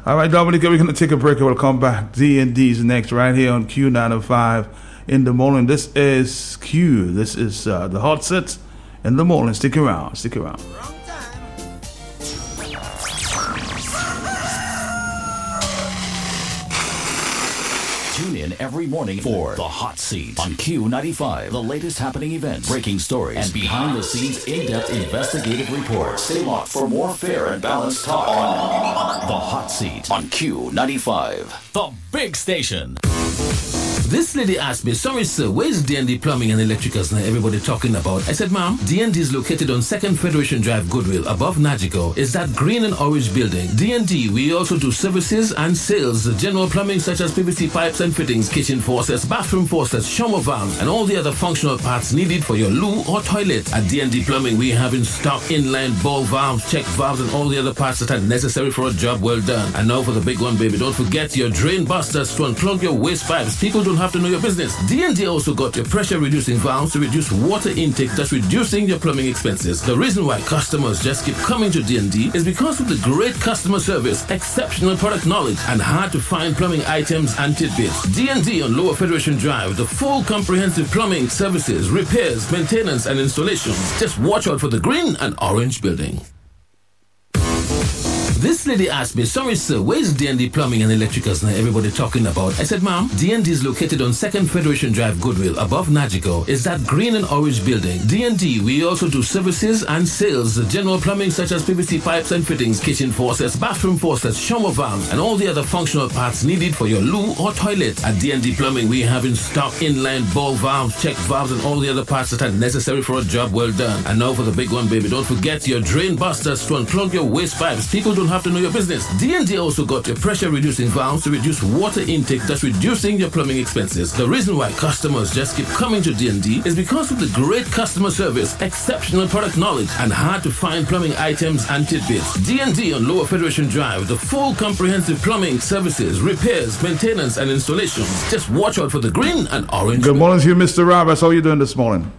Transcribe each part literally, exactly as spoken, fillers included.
All right, Dominic, we're going to take a break and we'll come back. D and D's next right here on Q nine oh five in the morning. This is Q. This is uh, the Hot Set in the morning. Stick around. Stick around. Tune in every morning for The Hot Seat on Q ninety-five. The latest happening events, breaking stories, and behind-the-scenes in-depth investigative reports. Stay locked for more fair and balanced talk on The Hot Seat on Q ninety-five. The big station. This lady asked me, sorry sir, where's D and D Plumbing and Electricals now everybody talking about? I said, ma'am, D and D is located on second Federation Drive, Goodwill, above Nagico. It's that green and orange building. D and D, we also do services and sales, general plumbing such as P V C pipes and fittings, kitchen faucets, bathroom faucets, shower valves, and all the other functional parts needed for your loo or toilet. At D and D Plumbing, we have in stock inline ball valves, check valves, and all the other parts that are necessary for a job well done. And now for the big one, baby, don't forget your drain busters to unplug your waste pipes. People don't have to know your business. D and D also got your pressure reducing valves to reduce water intake, thus reducing your plumbing expenses. The reason why customers just keep coming to D and D is because of the great customer service, exceptional product knowledge, and hard to find plumbing items and tidbits. D and D on Lower Federation Drive, the full comprehensive plumbing services, repairs, maintenance, and installations. Just watch out for the green and orange building. This lady asked me, sorry sir, where's D and D Plumbing and Electricals now everybody talking about? I said, ma'am, D and D is located on second Federation Drive, Goodwill, above Nagico. It's that green and orange building. D and D, we also do services and sales, general plumbing such as P V C pipes and fittings, kitchen faucets, bathroom faucets, shower valves, and all the other functional parts needed for your loo or toilet. At D and D Plumbing, we have in stock inline ball valves, check valves, and all the other parts that are necessary for a job well done. And now for the big one, baby, don't forget your drain busters to unplug your waste pipes. People don't have to know your business. D and D also got your pressure reducing valves to reduce water intake, thus reducing your plumbing expenses. The reason why customers just keep coming to D and D is because of the great customer service, exceptional product knowledge, and hard to find plumbing items and tidbits. D and D on Lower Federation Drive, the full comprehensive plumbing services, repairs, maintenance, and installations. Just watch out for the green and orange. Good morning to you, Mister Roberts. How are you doing this morning?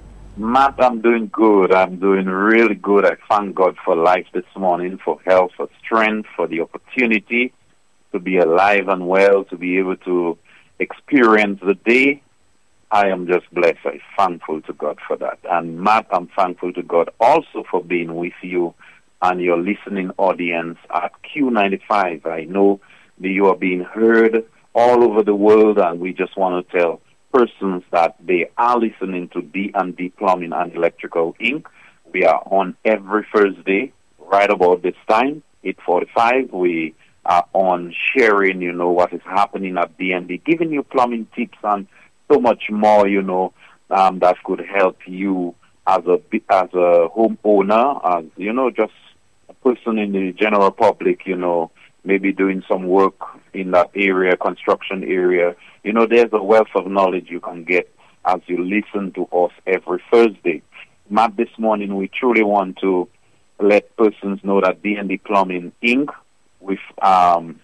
Matt, I'm doing good. I'm doing really good. I thank God for life this morning, for health, for strength, for the opportunity to be alive and well, to be able to experience the day. I am just blessed. I'm thankful to God for that. And Matt, I'm thankful to God also for being with you and your listening audience at Q ninety-five. I know that you are being heard all over the world, and we just want to tell persons that they are listening to D and D Plumbing and Electrical Incorporated. We are on every Thursday, right about this time, eight forty-five. We are on sharing, you know, what is happening at D and D, giving you plumbing tips and so much more, you know, um, that could help you as a as a homeowner, as, you know, just a person in the general public, you know, maybe doing some work in that area, construction area. You know, there's a wealth of knowledge you can get as you listen to us every Thursday. Matt, this morning we truly want to let persons know that D and D Plumbing Incorporated, with, um,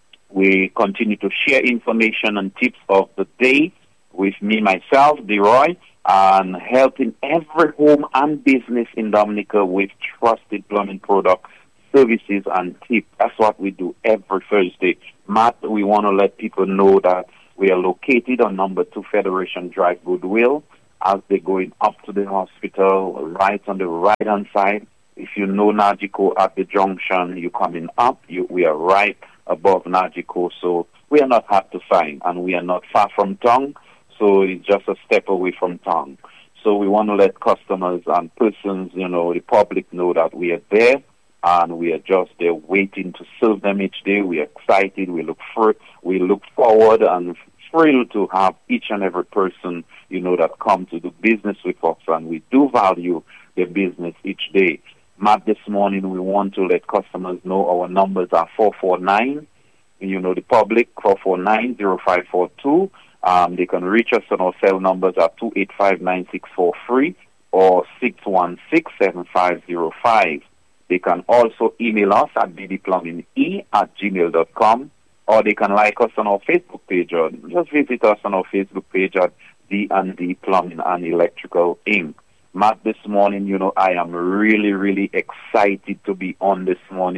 we continue to share information and tips of the day with me, myself, DeRoy, and helping every home and business in Dominica with trusted plumbing products, services, and tips. That's what we do every Thursday. Matt, we want to let people know that we are located on number two Federation Drive, Goodwill. As they're going up to the hospital, right on the right-hand side. If you know Nagico at the junction, you're coming up. You, we are right above Nagico, so we are not hard to find, and we are not far from Tongue, so it's just a step away from Tongue. So we want to let customers and persons, you know, the public know that we are there, and we are just there waiting to serve them each day. We are excited. We look for, we look forward and thrilled to have each and every person, you know, that come to do business with us, and we do value their business each day. Matt, this morning we want to let customers know our numbers are four four nine, you know, the public, four four nine, zero five four two. Um, they can reach us on our cell numbers at two eight five, nine six four three or six one six, seven five zero five. They can also email us at d d plumbing e at gmail dot com, or they can like us on our Facebook page, or just visit us on our Facebook page at D and D Plumbing and Electrical Incorporated. Matt, this morning, you know, I am really, really excited to be on this morning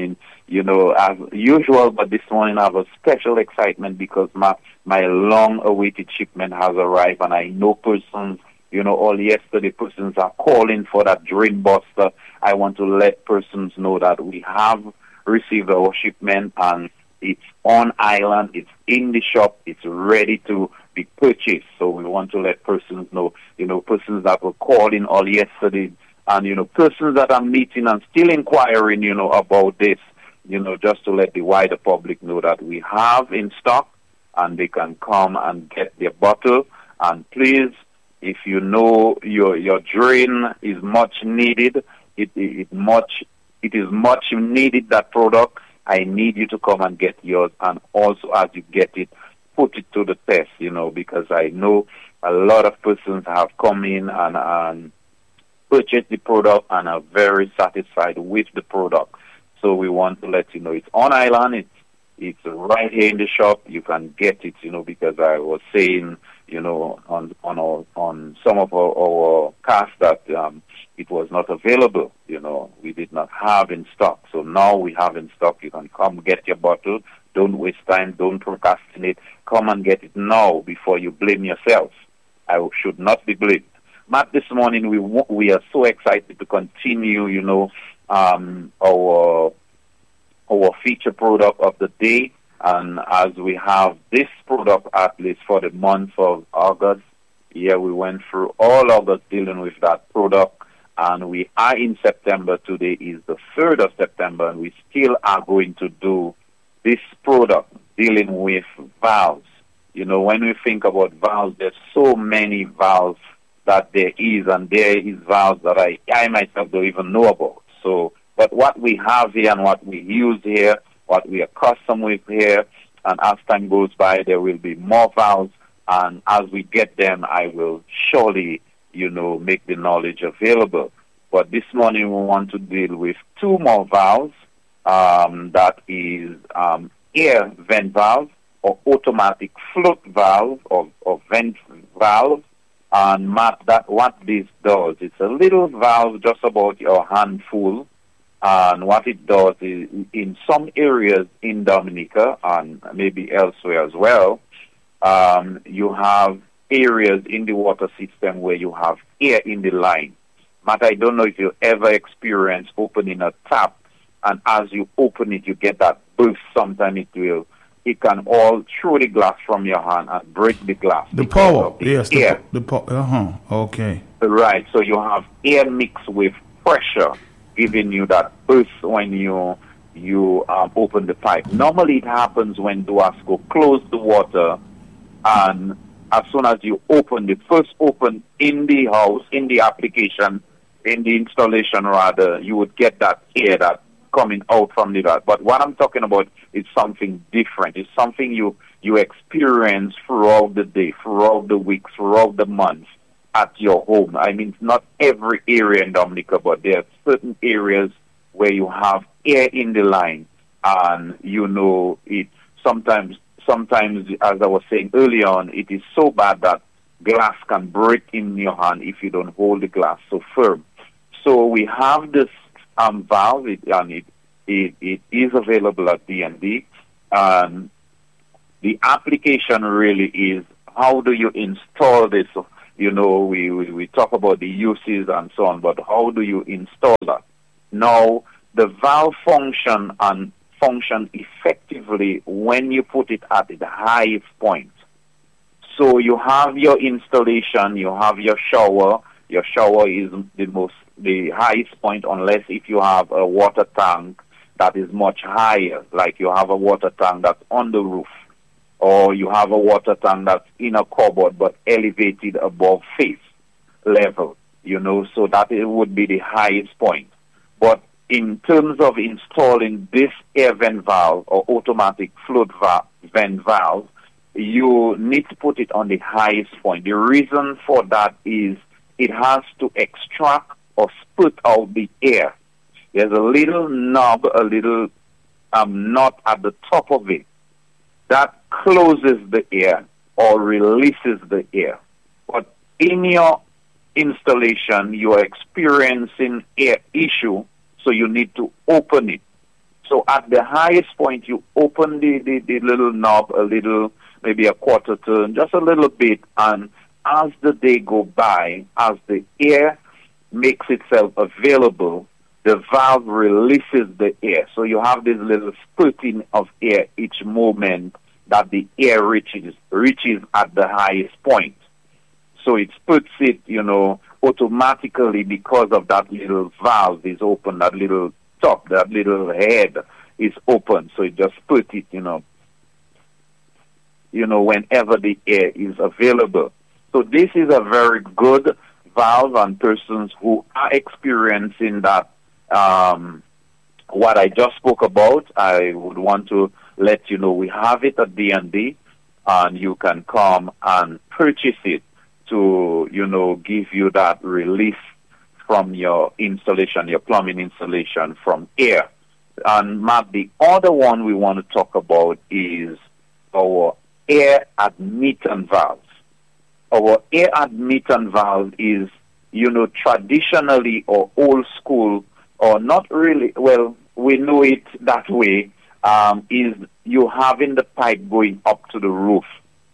you know, as usual, but this morning I have a special excitement because my, my long-awaited shipment has arrived, and I know persons, you know, all yesterday persons are calling for that drain buster. I want to let persons know that we have received our shipment, and it's on island, it's in the shop, it's ready to be purchased. So we want to let persons know, you know, persons that were calling all yesterday, and, you know, persons that are meeting and still inquiring, you know, about this, you know, just to let the wider public know that we have in stock, and they can come and get their bottle. And please, if you know your your drain is much needed, it, it, it much it is much needed, that product, I need you to come and get yours, and also as you get it, put it to the test, you know, because I know a lot of persons have come in and, and purchased the product and are very satisfied with the product. So we want to let you know it's on island, it's it's right here in the shop, you can get it, you know, because I was saying, you know, on on our, on some of our, our casts that um, it was not available, you know, we did not have in stock. So now we have in stock. You can come get your bottle. Don't waste time. Don't procrastinate. Come and get it now before you blame yourself. I should not be blamed. Matt, this morning we we are so excited to continue, you know, um, our our feature product of the day. And as we have this product, at least for the month of August, yeah, we went through all August dealing with that product. And we are in September. Today is the third of September, and we still are going to do this product dealing with valves. You know, when we think about valves, there's so many valves that there is, and there is valves that I, I myself don't even know about. So, but what we have here and what we use here, what we are custom with here, and as time goes by, there will be more valves, and as we get them, I will surely, you know, make the knowledge available. But this morning we want to deal with two more valves. Um, that is um, air vent valve or automatic float valve or, or vent valve. And Matt, that what this does, it's a little valve just about your handful. And what it does is, in some areas in Dominica and maybe elsewhere as well, um, you have areas in the water system where you have air in the line. Matt, I don't know if you ever experienced opening a tap, and as you open it, you get that burst. Sometimes it will, it can all throw the glass from your hand and break the glass. The power, the yes, air. the, the power, uh-huh, okay. Right, so you have air mixed with pressure, giving you that burst when you you um, open the pipe. Normally it happens when Duasco close the water, and as soon as you open, the first open in the house, in the application, in the installation rather, you would get that air that coming out from the valve. But what I'm talking about is something different. It's something you, you experience throughout the day, throughout the week, throughout the month at your home. I mean, not every area in Dominica, but there are certain areas where you have air in the line, and you know it sometimes sometimes as I was saying earlier on, it is so bad that glass can break in your hand if you don't hold the glass so firm. So we have this um, valve, it, and it, it it is available at D and D. Um, the application really is, how do you install this? You know, we, we, we talk about the uses and so on, but how do you install that? Now, the valve function and function effectively when you put it at the highest point. So you have your installation, you have your shower. Your shower is the most, the highest point, unless if you have a water tank that is much higher, like you have a water tank that's on the roof, or you have a water tank that's in a cupboard but elevated above face level, you know, so that it would be the highest point. But in terms of installing this air vent valve or automatic float va- vent valve, you need to put it on the highest point. The reason for that is it has to extract or spit out the air. There's a little knob, a little um, knot at the top of it that closes the air or releases the air. But in your installation, you are experiencing air issue, so you need to open it. So at the highest point, you open the, the, the little knob a little, maybe a quarter turn, just a little bit, and as the day go by, as the air makes itself available, the valve releases the air. So you have this little spurting of air each moment that the air reaches reaches at the highest point. So it puts it, you know, automatically because of that little valve is open, that little top, that little head is open. So it just puts it, you know, you know, whenever the air is available. So this is a very good valve, and persons who are experiencing that, um, what I just spoke about, I would want to let you know we have it at D and D, and you can come and purchase it to, you know, give you that release from your installation, your plumbing installation from air. And Matt, the other one we want to talk about is our air admittance valves. Our air admittance valve is, you know, traditionally or old school, or not really, well, we know it that way, um, is you having the pipe going up to the roof.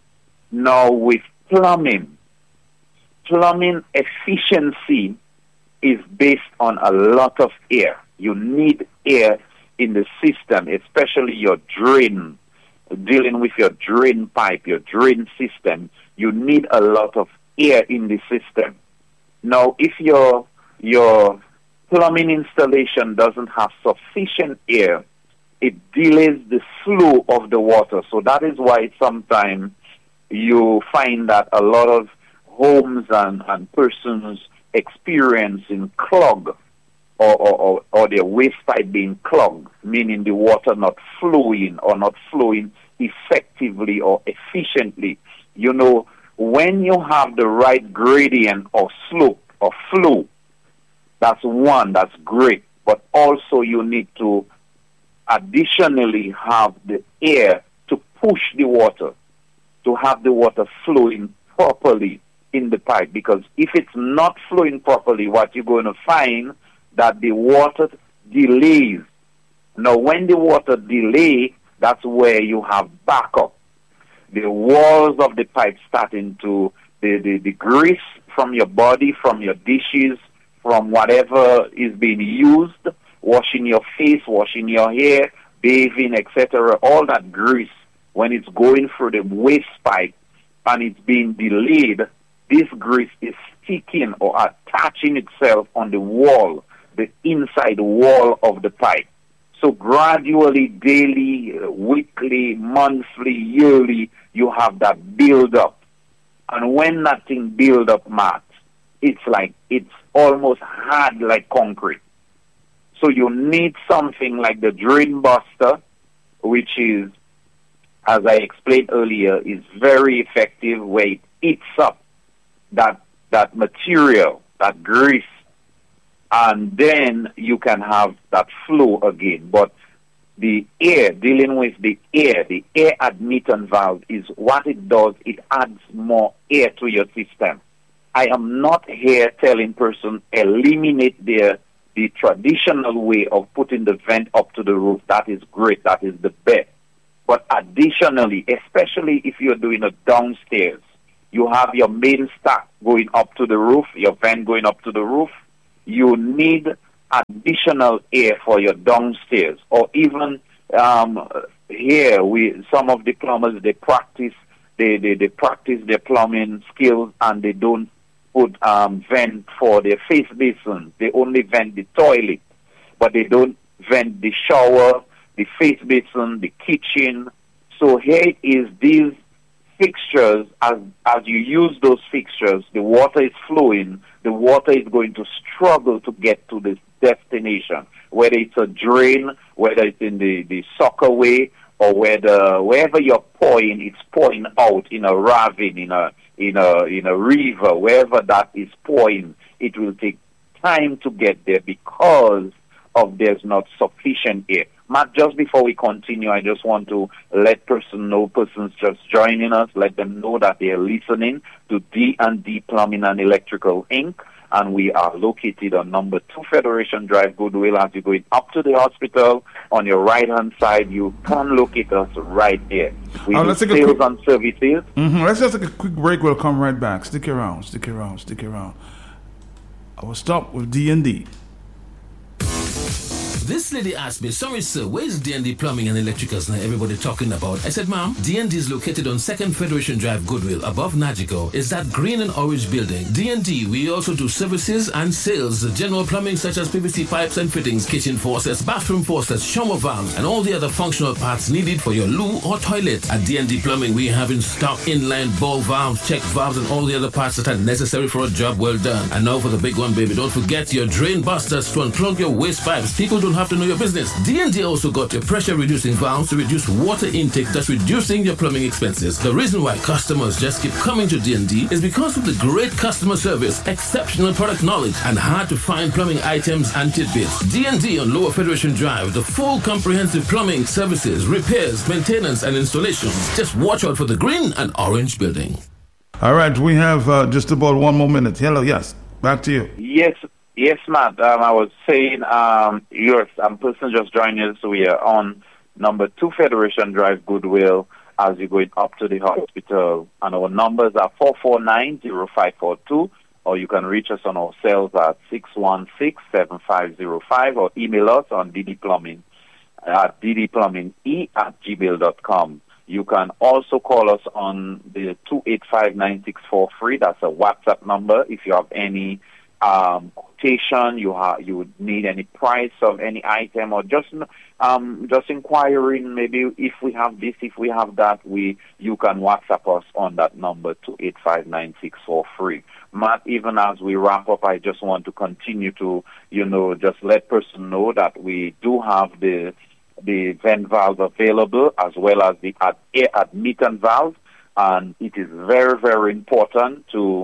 Now with plumbing, plumbing efficiency is based on a lot of air. You need air in the system, especially your drain, dealing with your drain pipe, your drain system. You need a lot of air in the system. Now, if your your plumbing installation doesn't have sufficient air, it delays the flow of the water. So that is why sometimes you find that a lot of homes and, and persons experiencing clog or, or, or, or their waste pipe being clogged, meaning the water not flowing or not flowing effectively or efficiently. You know, when you have the right gradient or slope or flow, that's one, that's great. But also you need to additionally have the air to push the water, to have the water flowing properly in the pipe. Because if it's not flowing properly, what you're going to find that the water delays. Now, when the water delay, that's where you have backup. The walls of the pipe starting to, the, the, the grease from your body, from your dishes, from whatever is being used, washing your face, washing your hair, bathing, et cetera, all that grease, when it's going through the waste pipe and it's being delayed, this grease is sticking or attaching itself on the wall, the inside wall of the pipe. So gradually, daily, weekly, monthly, yearly, you have that build up. And when that thing build up, Matt, it's like, it's almost hard like concrete. So you need something like the Drain Buster, which is, as I explained earlier, is very effective, where it eats up that, that material, that grease, and then you can have that flow again. But the air, dealing with the air, the air admittance valve is what it does. It adds more air to your system. I am not here telling person eliminate their the traditional way of putting the vent up to the roof. That is great. That is the best. But additionally, especially if you're doing a downstairs, you have your main stack going up to the roof, your vent going up to the roof. You need additional air for your downstairs. Or even um, here, we some of the plumbers, they practice they, they, they practice their plumbing skills, and they don't put um, vent for their face basin. They only vent the toilet, but they don't vent the shower, the face basin, the kitchen. So here it is, these fixtures, as, as you use those fixtures, the water is flowing, the water is going to struggle to get to this destination, whether it's a drain, whether it's in the, the soccer way, or whether wherever you're pouring, it's pouring out in a ravine, in a in a in a river, wherever that is pouring, it will take time to get there because of there's not sufficient air. Matt, just before we continue, I just want to let person know, persons just joining us, let them know that they are listening to D and D Plumbing and Electrical Incorporated. and we are located on number two Federation Drive, Goodwill. As you're going up to the hospital, on your right-hand side, you can locate us right here. We uh, do let's take sales a quick, and services. Mm-hmm. Let's just take a quick break. We'll come right back. Stick around, stick around, stick around. I will stop with D and D. This lady asked me, sorry sir, where's D and D Plumbing and Electricals now everybody talking about? I said, ma'am, D and D is located on second Federation Drive, Goodwill, above Nagico. It's that green and orange building. D and D, we also do services and sales, general plumbing such as P V C pipes and fittings, kitchen faucets, bathroom faucets, shower valves, and all the other functional parts needed for your loo or toilet. At D and D Plumbing, we have in stock inline ball valves, check valves, and all the other parts that are necessary for a job well done. And now for the big one, baby, don't forget your drain busters to unclog your waste pipes. People don't have to know your business. D and D also got your pressure reducing valves to reduce water intake, thus reducing your plumbing expenses. The reason why customers just keep coming to D and D is because of the great customer service, exceptional product knowledge, and hard to find plumbing items and tidbits. D and D on Lower Federation Drive, the full comprehensive plumbing services, repairs, maintenance, and installations. Just watch out for the green and orange building. All right, we have uh, just about one more minute. Hello, yes, back to you. Yes. Yes, Matt. Um, I was saying, um, yours, I'm person just joining us. So we are on number two Federation Drive, Goodwill, as you're going up to the hospital. And our numbers are four four nine, zero five four two, or you can reach us on our cells at six one six, seven five zero five, or email us on ddplumbing at ddplumbinge at gmail dot com. You can also call us on the two eight five, nine six four three. That's a WhatsApp number if you have any Um, quotation, you have you would need any price of any item, or just um, just inquiring maybe if we have this, if we have that. We you can WhatsApp us on that number two eight five nine six four three. Matt, even as we wrap up, I just want to continue to you know just let person know that we do have the the vent valve available as well as the ad- air admittance valve, and it is very very important to.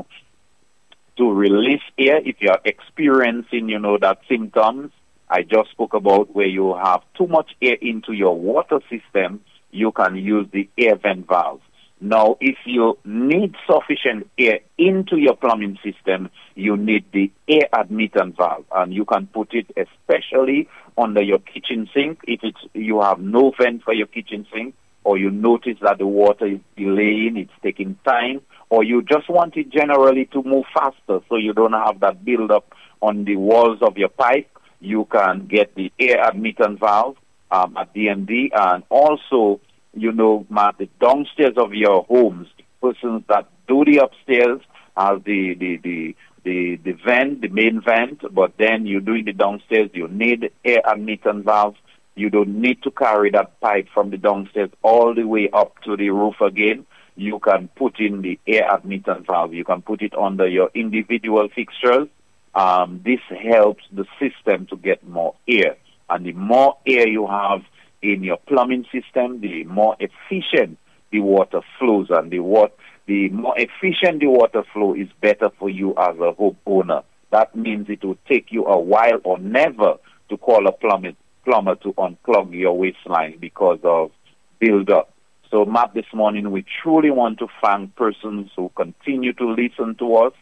to release air if you are experiencing, you know, that symptoms I just spoke about where you have too much air into your water system, you can use the air vent valve. Now, if you need sufficient air into your plumbing system, you need the air admittance valve, and you can put it especially under your kitchen sink if it's you have no vent for your kitchen sink, or you notice that the water is delaying, it's taking time, or you just want it generally to move faster so you don't have that build-up on the walls of your pipe. You can get the air admittance valve um, at D and D, and also, you know, the downstairs of your homes, persons that do the upstairs have the, the, the, the, the vent, the main vent, but then you're doing the downstairs, you need air admittance valve. You don't need to carry that pipe from the downstairs all the way up to the roof again. You can put in the air admittance valve. You can put it under your individual fixtures. Um, this helps the system to get more air. And the more air you have in your plumbing system, the more efficient the water flows. And the, what, the more efficient the water flow is better for you as a homeowner. That means it will take you a while or never to call a plumber, plumber to unclog your waistline because of build-up. So, Matt, this morning we truly want to thank persons who continue to listen to us,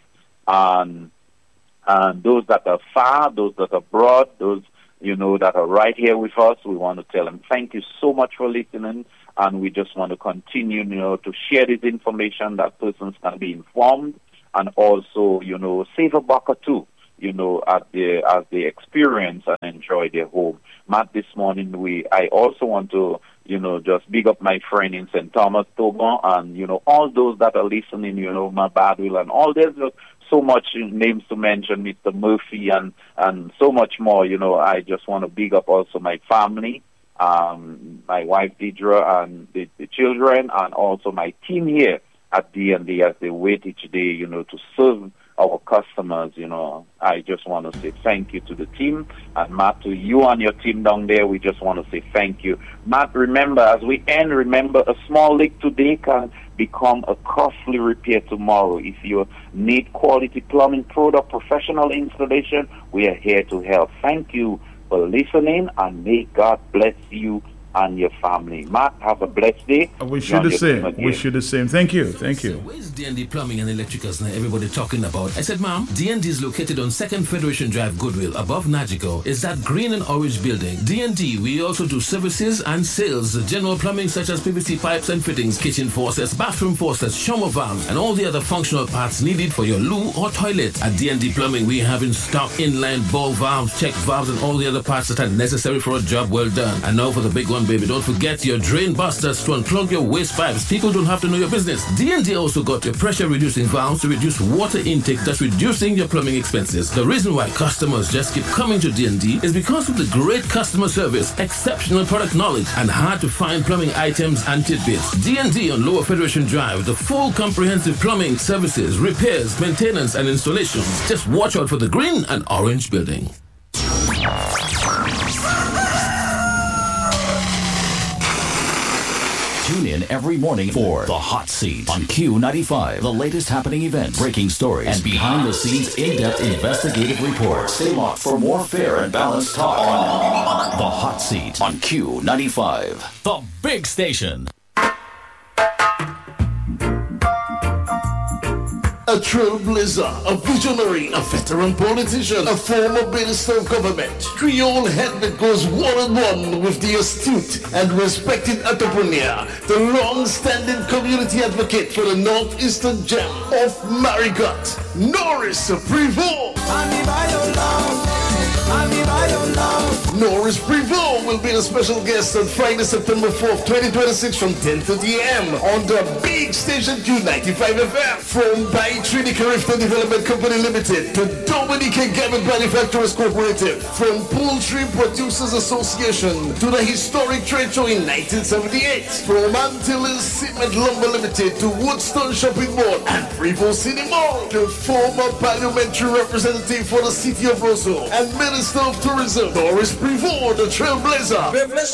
and and those that are far, those that are abroad, those you know that are right here with us. We want to tell them thank you so much for listening, and we just want to continue, you know, to share this information that persons can be informed and also, you know, save a buck or two, you know, at the as they experience and enjoy their home. Matt, this morning we I also want to. You know, just big up my friend in Saint Thomas, Togo, and, you know, all those that are listening, you know, my Badwill and all, there's so much names to mention, Mister Murphy and, and so much more, you know. I just want to big up also my family, um, my wife, Deidre, and the, the children, and also my team here at D and D as they wait each day, you know, to serve our customers. You know, I just want to say thank you to the team, and Matt, to you and your team down there, we just want to say thank you. Matt, remember, as we end, remember, a small leak today can become a costly repair tomorrow. If you need quality plumbing product, professional installation, we are here to help. Thank you for listening, and may God bless you and your family. Mark, have a blessed day. I wish you the same. Wish you the same. Thank you. Thank you. Where's D and D Plumbing and Electricals now everybody talking about? I said, Mom, D and D is located on second Federation Drive, Goodwill, above Nagico. Is that green and orange building? D and D, we also do services and sales. General plumbing such as P V C pipes and fittings, kitchen faucets, bathroom faucets, shower valves, and all the other functional parts needed for your loo or toilet. At D and D Plumbing, we have in stock inline ball valves, check valves, and all the other parts that are necessary for a job well done. And now for the big one, baby, don't forget your drain busters to unplug your waste pipes. People don't have to know your business. D and D also got your pressure reducing valves to reduce water intake, thus reducing your plumbing expenses. The reason why customers just keep coming to D and D is because of the great customer service, exceptional product knowledge, and hard to find plumbing items and tidbits. D and D on Lower Federation Drive, the full comprehensive plumbing services, repairs, maintenance, and installations. Just watch out for the green and orange building. Tune in every morning for The Hot Seat on Q ninety-five. The latest happening events, breaking stories, and behind-the-scenes in-depth investigative reports. Stay locked for more fair and balanced talk on The Hot Seat on Q ninety-five. The big station. A trailblazer, a visionary, a veteran politician, a former minister of government, Creole head that goes one-on-one with the astute and respected entrepreneur, the long-standing community advocate for the northeastern gem of Marigot, Norris Prevost. Norris Prevost will be the special guest on Friday, September fourth, twenty twenty-six from ten thirty a.m. on the big station Q ninety-five F M. From By Trinity Carifta Development Company Limited to Dominic and Gavin Manufacturers Cooperative, from Poultry Producers Association to the historic trade show in nineteen seventy-eight, from Antilles Cement Lumber Limited to Woodstone Shopping Mall and Prevost City Mall, the former parliamentary representative for the city of Roseau and Minister of Tourism, Norris Prevost, the trailblazer.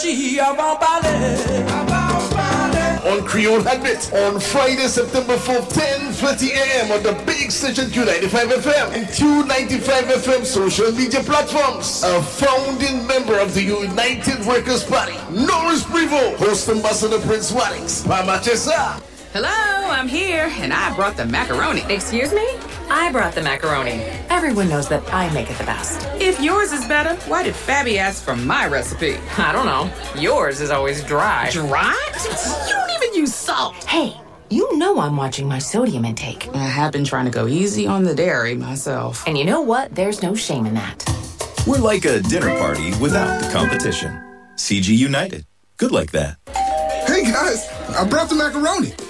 On Creole Habit on Friday, September fourth, ten thirty a.m. on the big station Q ninety-five F M and Q ninety-five F M social media platforms. A founding member of the United Workers' Party, Norris Prevost, host ambassador Prince Wadix, Pamachesa. Hello, I'm here, and I brought the macaroni. Excuse me? I brought the macaroni. Everyone knows that I make it the best. If yours is better, why did Fabby ask for my recipe? I don't know. Yours is always dry. Dry? You don't even use salt. Hey, you know I'm watching my sodium intake. I have been trying to go easy on the dairy myself. And you know what? There's no shame in that. We're like a dinner party without the competition. C G United. Good like that. Hey guys, I brought the macaroni.